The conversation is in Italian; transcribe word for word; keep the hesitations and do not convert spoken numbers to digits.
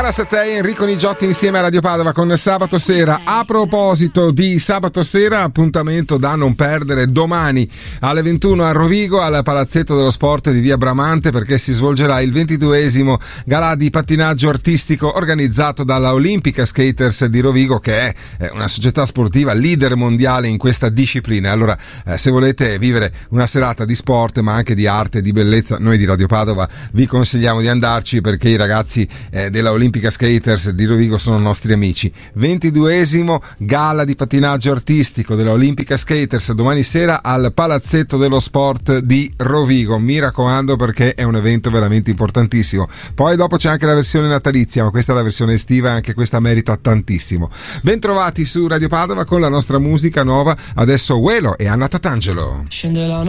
Marasattei, Enrico Nigiotti insieme a Radio Padova con Sabato Sera. A proposito di Sabato Sera, appuntamento da non perdere domani alle ventuno a Rovigo al Palazzetto dello Sport di Via Bramante, perché si svolgerà il ventiduesimo galà di pattinaggio artistico organizzato dalla Olimpica Skaters di Rovigo, che è una società sportiva leader mondiale in questa disciplina. Allora, eh, se volete vivere una serata di sport ma anche di arte e di bellezza, noi di Radio Padova vi consigliamo di andarci, perché i ragazzi eh, della Olimpica Skaters di Rovigo sono nostri amici. ventiduesimo gala di pattinaggio artistico della Olimpica Skaters domani sera al Palazzetto dello Sport di Rovigo. Mi raccomando, perché è un evento veramente importantissimo. Poi dopo c'è anche la versione natalizia, ma questa è la versione estiva e anche questa merita tantissimo. Bentrovati su Radio Padova con la nostra musica nuova. Adesso Uelo e Anna Tatangelo. Scende la